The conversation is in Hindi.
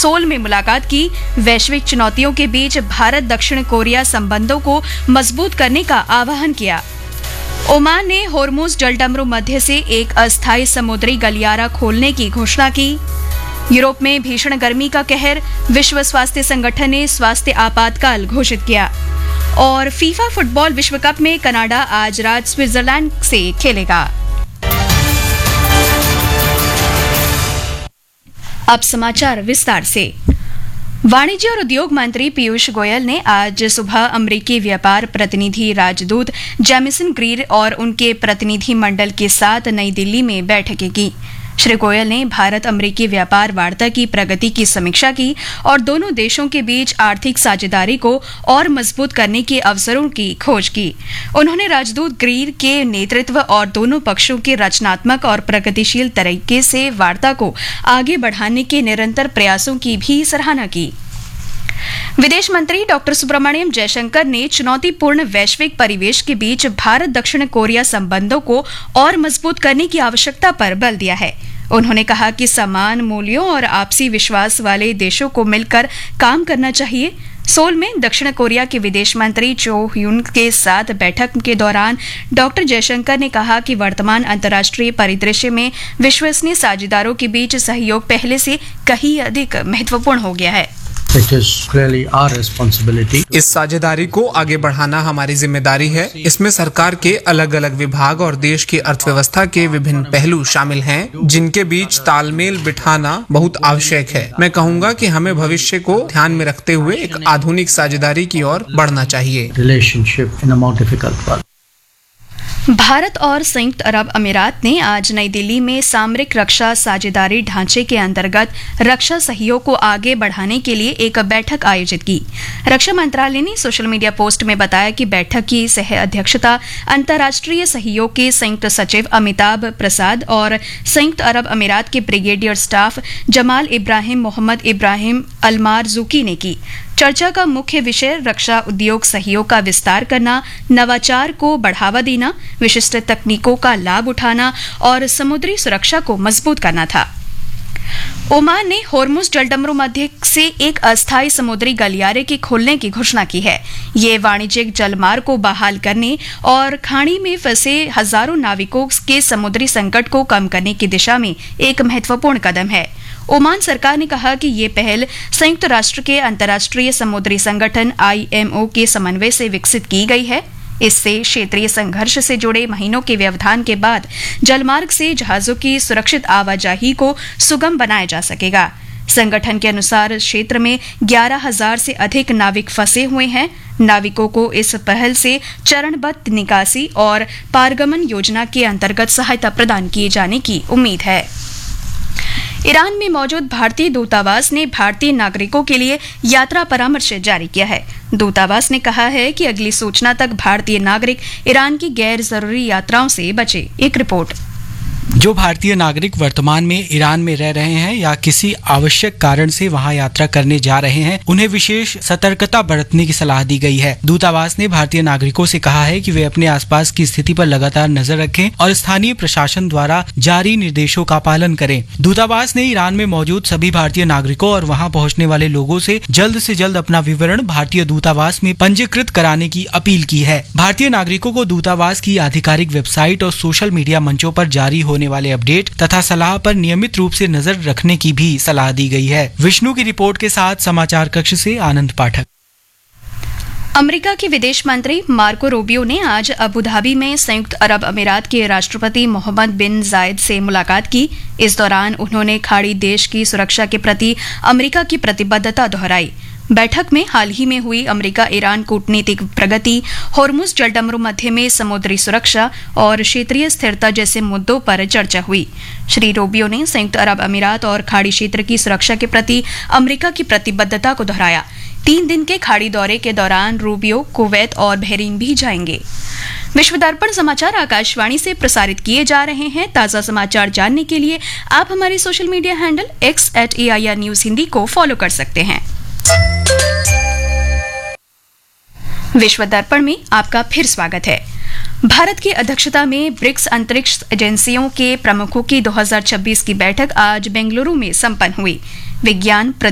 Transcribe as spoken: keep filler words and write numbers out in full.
सोल में मुलाकात की। वैश्विक चुनौतियों के बीच भारत दक्षिण कोरिया संबंधों को मजबूत करने का आह्वान किया। ओमान ने होर्मुज जलडमरू मध्य से एक अस्थायी समुद्री गलियारा खोलने की घोषणा की। यूरोप में भीषण गर्मी का कहर, विश्व स्वास्थ्य संगठन ने स्वास्थ्य आपातकाल घोषित किया। और फीफा फुटबॉल विश्व कप में कनाडा आज रात स्विट्जरलैंड से खेलेगा। अब समाचार विस्तार से। वाणिज्य और उद्योग मंत्री पीयूष गोयल ने आज सुबह अमेरिकी व्यापार प्रतिनिधि राजदूत जेमिसन ग्रीर और उनके प्रतिनिधि मंडल के साथ नई दिल्ली में बैठकें की। श्री गोयल ने भारत अमेरिकी व्यापार वार्ता की प्रगति की समीक्षा की और दोनों देशों के बीच आर्थिक साझेदारी को और मजबूत करने के अवसरों की खोज की। उन्होंने राजदूत ग्रीर के नेतृत्व और दोनों पक्षों के रचनात्मक और प्रगतिशील तरीके से वार्ता को आगे बढ़ाने के निरंतर प्रयासों की भी सराहना की। विदेश मंत्री डॉक्टर सुब्रमण्यम जयशंकर ने चुनौतीपूर्ण वैश्विक परिवेश के बीच भारत दक्षिण कोरिया संबंधों को और मजबूत करने की आवश्यकता पर बल दिया है। उन्होंने कहा कि समान मूल्यों और आपसी विश्वास वाले देशों को मिलकर काम करना चाहिए। सोल में दक्षिण कोरिया के विदेश मंत्री चो ह्यून के साथ बैठक के दौरान डॉक्टर जयशंकर ने कहा कि वर्तमान अंतर्राष्ट्रीय परिदृश्य में विश्वसनीय साझेदारों के बीच सहयोग पहले से कहीं अधिक महत्वपूर्ण हो गया है। इस साझेदारी को आगे बढ़ाना हमारी जिम्मेदारी है। इसमें सरकार के अलग अलग विभाग और देश की अर्थव्यवस्था के विभिन्न पहलू शामिल हैं, जिनके बीच तालमेल बिठाना बहुत आवश्यक है। मैं कहूँगा कि हमें भविष्य को ध्यान में रखते हुए एक आधुनिक साझेदारी की ओर बढ़ना चाहिए। भारत और संयुक्त अरब अमीरात ने आज नई दिल्ली में सामरिक रक्षा साझेदारी ढांचे के अंतर्गत रक्षा सहयोग को आगे बढ़ाने के लिए एक बैठक आयोजित की। रक्षा मंत्रालय ने सोशल मीडिया पोस्ट में बताया कि बैठक की सह अध्यक्षता अंतर्राष्ट्रीय सहयोग के संयुक्त सचिव अमिताभ प्रसाद और संयुक्त अरब अमीरात के ब्रिगेडियर स्टाफ जमाल इब्राहिम मोहम्मद इब्राहिम अलमारजुकी ने की। चर्चा का मुख्य विषय रक्षा उद्योग सहयोग का विस्तार करना, नवाचार को बढ़ावा देना, विशिष्ट तकनीकों का लाभ उठाना और समुद्री सुरक्षा को मजबूत करना था। ओमान ने होर्मुज जलडमरू मध्य से एक अस्थायी समुद्री गलियारे के खोलने की घोषणा की है। ये वाणिज्यिक जलमार्ग को बहाल करने और खाड़ी में फंसे हजारों नाविकों के समुद्री संकट को कम करने की दिशा में एक महत्वपूर्ण कदम है। ओमान सरकार ने कहा कि ये पहल संयुक्त राष्ट्र के अंतर्राष्ट्रीय समुद्री संगठन आई एम ओ के समन्वय से विकसित की गई है। इससे क्षेत्रीय संघर्ष से जुड़े महीनों के व्यवधान के बाद जलमार्ग से जहाजों की सुरक्षित आवाजाही को सुगम बनाया जा सकेगा। संगठन के अनुसार क्षेत्र में ग्यारह हजार से अधिक नाविक फंसे हुए हैं। नाविकों को इस पहल से चरणबद्ध निकासी और पारगमन योजना के अंतर्गत सहायता प्रदान किए जाने की उम्मीद है। ईरान में मौजूद भारतीय दूतावास ने भारतीय नागरिकों के लिए यात्रा परामर्श जारी किया है। दूतावास ने कहा है कि अगली सूचना तक भारतीय नागरिक ईरान की गैर जरूरी यात्राओं से बचे। एक रिपोर्ट। जो भारतीय नागरिक वर्तमान में ईरान में रह रहे हैं या किसी आवश्यक कारण से वहां यात्रा करने जा रहे हैं, उन्हें विशेष सतर्कता बरतने की सलाह दी गई है। दूतावास ने भारतीय नागरिकों से कहा है कि वे अपने आसपास की स्थिति पर लगातार नजर रखें और स्थानीय प्रशासन द्वारा जारी निर्देशों का पालन करें। दूतावास ने ईरान में मौजूद सभी भारतीय नागरिकों और वहां पहुंचने वाले लोगों से जल्द से जल्द अपना विवरण भारतीय दूतावास में पंजीकृत कराने की अपील की है। भारतीय नागरिकों को दूतावास की आधिकारिक वेबसाइट और सोशल मीडिया मंचों पर जारी होने वाले अपडेट तथा सलाह पर नियमित रूप से नजर रखने की भी सलाह दी गई है। विष्णु की रिपोर्ट के साथ समाचार कक्ष से आनंद पाठक। अमेरिका के विदेश मंत्री मार्को रूबियो ने आज अबू धाबी में संयुक्त अरब अमीरात के राष्ट्रपति मोहम्मद बिन जायद से मुलाकात की। इस दौरान उन्होंने खाड़ी देश की सुरक्षा के प्रति अमेरिका की प्रतिबद्धता दोहराई। बैठक में हाल ही में हुई अमेरिका ईरान कूटनीतिक प्रगति, होर्मुज जलडमरू मध्य में समुद्री सुरक्षा और क्षेत्रीय स्थिरता जैसे मुद्दों पर चर्चा हुई। श्री रूबियो ने संयुक्त अरब अमीरात और खाड़ी क्षेत्र की सुरक्षा के प्रति अमेरिका की प्रतिबद्धता को दोहराया। तीन दिन के खाड़ी दौरे के दौरान रूबियो कुवैत और बहरीन भी जाएंगे। विश्व दर्पण समाचार आकाशवाणी से प्रसारित किए जा रहे हैं। ताजा समाचार जानने के लिए आप हमारे social media handle x eight A I R news Hindi को फॉलो कर सकते हैं। विश्व दर्पण में आपका फिर स्वागत है। भारत की अध्यक्षता में ब्रिक्स अंतरिक्ष एजेंसियों के प्रमुखों की दो हज़ार छब्बीस की बैठक आज बेंगलुरु में संपन्न हुई। विज्ञान